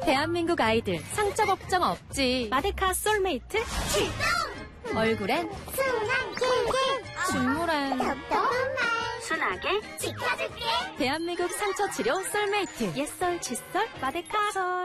대한민국 아이들 상처 걱정 없지. 마데카 솔메이트 출동! 얼굴엔 순하게 중물엔 덤덤한 말 순하게 지켜줄게. 대한민국 상처 치료 솔메이트 옛설 칫솔 마데카 솔